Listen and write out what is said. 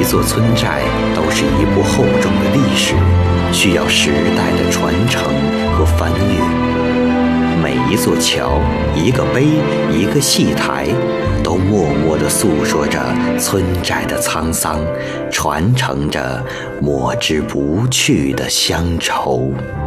一座村寨都是一部厚重的历史，需要时代的传承和翻阅。每一座桥、一个碑、一个戏台，都默默地诉说着村寨的沧桑，传承着抹之不去的乡愁。